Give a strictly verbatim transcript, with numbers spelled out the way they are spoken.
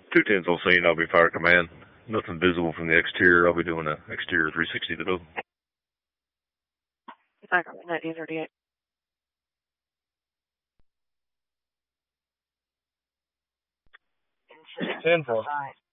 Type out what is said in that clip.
two tens on scene, I'll be fire command. Nothing visible from the exterior. I'll be doing an exterior three sixty to go. Fire command nineteen thirty-eight. ten four.